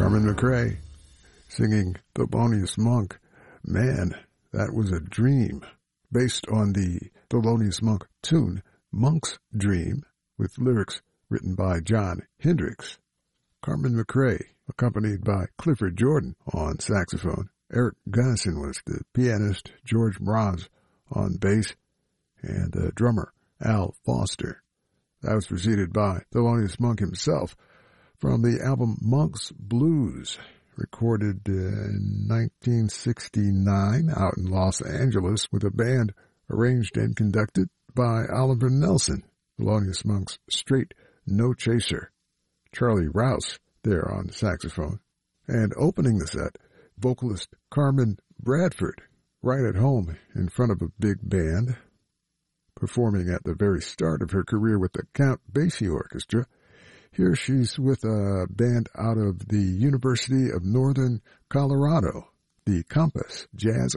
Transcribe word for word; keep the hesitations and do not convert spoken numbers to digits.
Carmen McRae singing Thelonious Monk, Man, That Was a Dream, based on the Thelonious Monk tune Monk's Dream, with lyrics written by John Hendricks. Carmen McRae, accompanied by Clifford Jordan on saxophone. Eric Gunnison was the pianist, George Mraz on bass, and the drummer Al Foster. That was preceded by Thelonious Monk himself from the album Monk's Blues, recorded in nineteen sixty-nine out in Los Angeles with a band arranged and conducted by Oliver Nelson. Thelonious Monk's straight no chaser. Charlie Rouse there on saxophone. And opening the set, vocalist Carmen Bradford, right at home in front of a big band, performing at the very start of her career with the Count Basie Orchestra. Here she's with a band out of the University of Northern Colorado, the Compass Jazz